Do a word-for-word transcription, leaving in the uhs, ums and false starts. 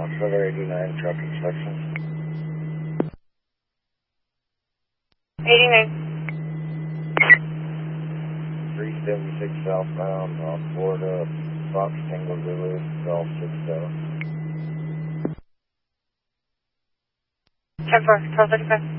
Foxtrot eighty-nine, truck inspection. eighty-nine. three seventy-six southbound, North Florida, Fox Tango Zulu, Golf six seven. ten four, twelve thirty-five.